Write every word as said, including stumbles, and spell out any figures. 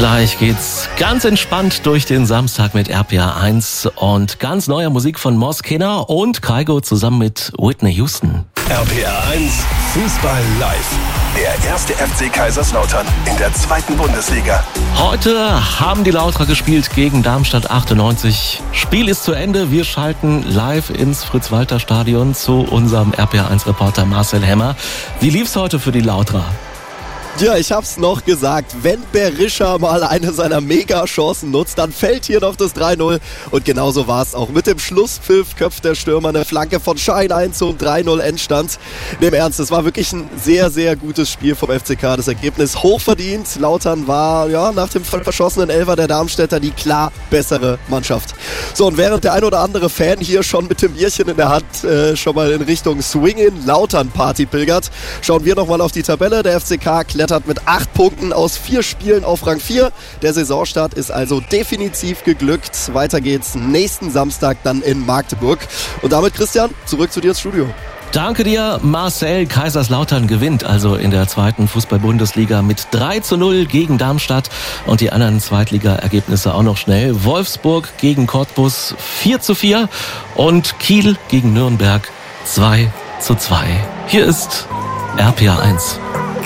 Gleich geht's ganz entspannt durch den Samstag mit R P R eins und ganz neuer Musik von Moskena und Kygo zusammen mit Whitney Houston. R P R eins Fußball live. Der erste F C Kaiserslautern in der zweiten Bundesliga. Heute haben die Lauterer gespielt gegen Darmstadt achtundneunzig. Spiel ist zu Ende. Wir schalten live ins Fritz-Walter-Stadion zu unserem R P R eins Reporter Marcel Hemmer. Wie lief's heute für die Lauterer? Ja, ich hab's noch gesagt, wenn Berisha mal eine seiner Mega-Chancen nutzt, dann fällt hier noch das drei null. Und genauso war's auch. Mit dem Schlusspfiff köpft der Stürmer eine Flanke von Schein ein zum drei null Endstand. Im Ernst, es war wirklich ein sehr, sehr gutes Spiel vom F C K. Das Ergebnis hochverdient. Lautern war ja nach dem verschossenen Elfer der Darmstädter die klar bessere Mannschaft. So, und während der ein oder andere Fan hier schon mit dem Bierchen in der Hand äh, schon mal in Richtung Swing-in-Lautern-Party pilgert, schauen wir nochmal auf die Tabelle. Der F C K klettert mit acht Punkten aus vier Spielen auf Rang vier. Der Saisonstart ist also definitiv geglückt. Weiter geht's nächsten Samstag dann in Magdeburg. Und damit, Christian, zurück zu dir ins Studio. Danke dir, Marcel. Kaiserslautern gewinnt also in der zweiten Fußball-Bundesliga mit drei zu null gegen Darmstadt und die anderen Zweitliga-Ergebnisse auch noch schnell. Wolfsburg gegen Cottbus vier zu vier und Kiel gegen Nürnberg zwei zu zwei. Hier ist R P R eins.